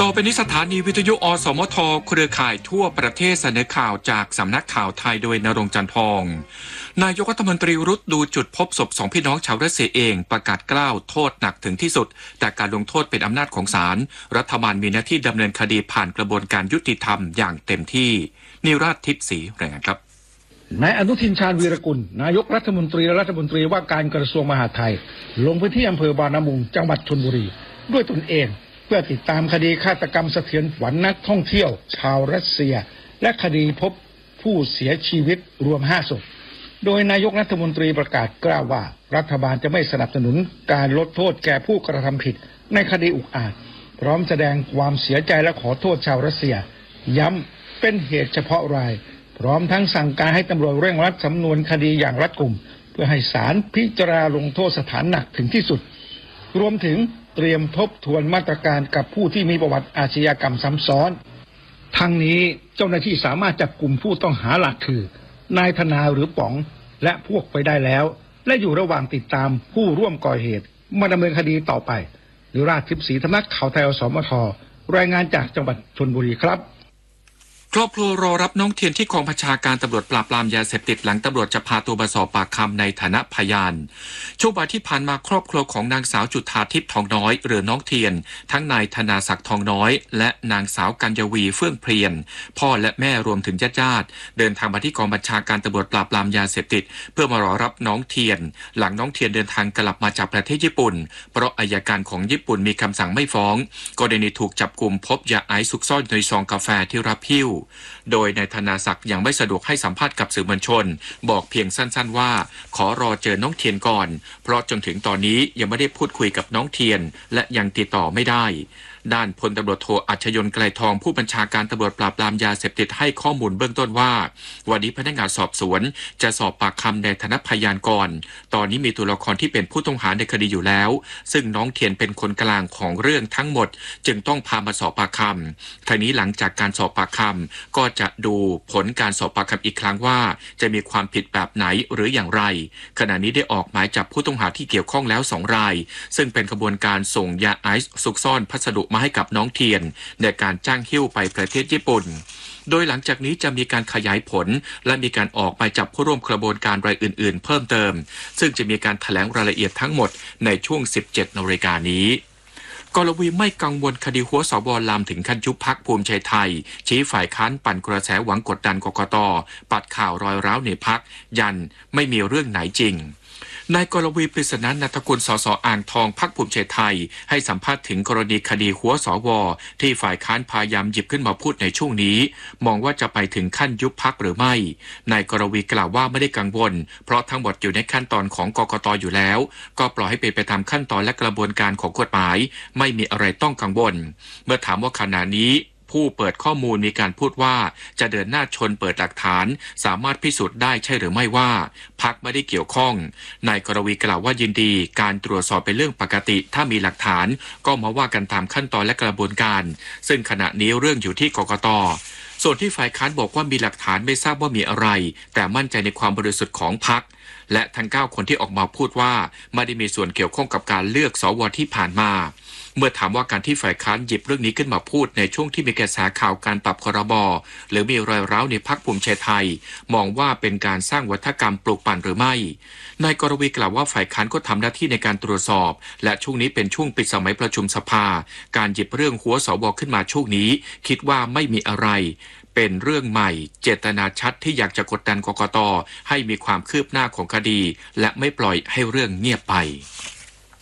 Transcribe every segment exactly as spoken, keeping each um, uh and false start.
อไปนี้สถานีวิทยุอสมทเครือข่ายทั่วประเทศเสนอข่าวจากสำนักข่าวไทยโดยณรงค์จันทองนายกรัฐมนตรีรุดดูจุดพบศพสองพี่น้องชาวรัสเซียเองประกาศกล้าวโทษหนักถึงที่สุดแต่การลงโทษเป็นอำนาจของศาลรัฐบาลมีหน้าที่ดำเนินคดีผ่านกระบวนการยุติธรรมอย่างเต็มที่นิราศทิพย์ศรีรายงานครับนายอนุทินชาญวีรกุลนายกรัฐมนตรีและรัฐมนตรีว่าการกระทรวงมหาดไทยลงพื้นที่อำเภอบางละมุงจังหวัดชลบุรีด้วยตนเองเพื่อติดตามคดีฆาตกรรมสะเทือนขวัญนักท่องเที่ยวชาวรัสเซียและคดีพบผู้เสียชีวิตรวมห้าศพโดยนายกรัฐมนตรีประกาศกล่าวว่ารัฐบาลจะไม่สนับสนุนการลดโทษแก่ผู้กระทำผิดในคดีอุกอาจพร้อมแสดงความเสียใจและขอโทษชาวรัสเซียย้ำเป็นเหตุเฉพาะรายพร้อมทั้งสั่งการให้ตำรวจเร่งรัดสำนวนคดีอย่างรัดกุมเพื่อให้ศาลพิจารณาลงโทษสถานหนักถึงที่สุดรวมถึงเตรียมทบทวนมาตรการกับผู้ที่มีประวัติอาชญากรรมซ้ำซ้อนทั้งนี้เจ้าหน้าที่สามารถจับกลุ่มผู้ต้องหาหลักคือนายธนาหรือป๋องและพวกไปได้แล้วและอยู่ระหว่างติดตามผู้ร่วมก่อเหตุมาดำเนินคดีต่อไปนิราศทิพย์ศรีสำนักข่าวไทยอสมทรายงานจากจังหวัดชลบุรีครับครอบครัวรอรับน้องเทียนที่กองบัญชาการตำรวจปราบปรามยาเสพติดหลังตำรวจจะพาตัวมาสอบปากคำในฐานะพยานช่วงบ่ายที่ผ่านมาครอบครัวของนางสาวจุฑาทิพย์ทองน้อยหรือน้องเทียนทั้งนายธนาศักดิ์ทองน้อยและนางสาวกัญญวีเฟื่องเพรียนพ่อและแม่รวมถึงญาติญาติเดินทางมาที่กองบัญชาการตำรวจปราบปรามยาเสพติดเพื่อมารอรับน้องเทียนหลังน้องเทียนเดินทางกลับมาจากประเทศญี่ปุ่นเพราะอัยการของญี่ปุ่นมีคำสั่งไม่ฟ้องกรณีถูกจับกุมพบยาไอซ์ซุกซ่อนในซองกาแฟที่รับหิ้วโดยนายธนาศักดิ์ยังไม่สะดวกให้สัมภาษณ์กับสื่อมวลชนบอกเพียงสั้นๆว่าขอรอเจอน้องเทียนก่อนเพราะจนถึงตอนนี้ยังไม่ได้พูดคุยกับน้องเทียนและยังติดต่อไม่ได้ด้านพลตำรวจโทอัชยนต์ไกลทองผู้บัญชาการตำรวจปราบปรามยาเสพติดให้ข้อมูลเบื้องต้นว่าวันนี้พนักงานสอบสวนจะสอบปากคำในฐานะพยานก่อนตอนนี้มีตัวละครที่เป็นผู้ต้องหาในคดีอยู่แล้วซึ่งน้องเทียนเป็นคนกลางของเรื่องทั้งหมดจึงต้องพามาสอบปากคำทีนี้หลังจากการสอบปากคำก็จะดูผลการสอบปากคำอีกครั้งว่าจะมีความผิดแบบไหนหรืออย่างไรขณะนี้ได้ออกหมายจับผู้ต้องหาที่เกี่ยวข้องแล้วสองรายซึ่งเป็นกระบวนการส่งยาไอซ์ซุกซ่อนพัสดุมาให้กับน้องเทียนในการจ้างหิ้วไปประเทศญี่ปุ่นโดยหลังจากนี้จะมีการขยายผลและมีการออกหมายจับผู้ร่วมกระบวนการรายอื่นๆเพิ่มเติมซึ่งจะมีการแถลงรายละเอียดทั้งหมดในช่วง สิบเจ็ดนาฬิกานี้กรวีไม่กังวลคดีหัวสวลามถึงขั้นยุบพรรคภูมิใจไทยชี้ฝ่ายค้านปั่นกระแสหวังกดดันกกต.ปัดข่าวรอยร้าวในพรรคยันไม่มีเรื่องไหนจริงนายกรวีปริศนานันทกุลสสอ่างทองพรรคภูมิใจไทยให้สัมภาษณ์ถึงกรณีคดีหัวสวที่ฝ่ายค้านพยายามหยิบขึ้นมาพูดในช่วงนี้มองว่าจะไปถึงขั้นยุบพรรคหรือไม่นายกรวีกล่าวว่าไม่ได้กังวลเพราะทั้งหมดอยู่ในขั้นตอนของกกต.อยู่แล้วก็ปล่อยให้เป็นไปตามขั้นตอนและกระบวนการของกฎหมายไม่มีอะไรต้องกังวลเมื่อถามว่าขณะนี้ผู้เปิดข้อมูลมีการพูดว่าจะเดินหน้าชนเปิดหลักฐานสามารถพิสูจน์ได้ใช่หรือไม่ว่าพรรคไม่ได้เกี่ยวข้องนายกรวีกล่าวว่ายินดีการตรวจสอบเป็นเรื่องปกติถ้ามีหลักฐานก็มาว่ากันตามขั้นตอนและกระบวนการซึ่งขณะนี้เรื่องอยู่ที่กกต.ส่วนที่ฝ่ายค้านบอกว่ามีหลักฐานไม่ทราบว่ามีอะไรแต่มั่นใจในความบริสุทธิ์ของพรรคและทั้งเก้าคนที่ออกมาพูดว่าไม่ได้มีส่วนเกี่ยวข้องกับการเลือกสวที่ผ่านมาเมื่อถามว่าการที่ฝ่ายค้านหยิบเรื่องนี้ขึ้นมาพูดในช่วงที่มีกระแสข่าวการปรับครม.หรือมีรอยร้าวในพรรคภูมิใจไทยมองว่าเป็นการสร้างวัฒกรรมปลุกปั่นหรือไม่นายกรวีกล่าวว่าฝ่ายค้านก็ทำหน้าที่ในการตรวจสอบและช่วงนี้เป็นช่วงปิดสมัยประชุมสภาการหยิบเรื่องหัวสวขึ้นมาช่วงนี้คิดว่าไม่มีอะไรเป็นเรื่องใหม่เจตนาชัดที่อยากจะกดดันกกต.ให้มีความคืบหน้าของคดีและไม่ปล่อยให้เรื่องเงียบไป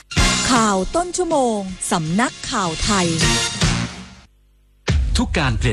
ข่าวต้นชั่วโมงสำนักข่าวไทยทุกการเปลี่ยน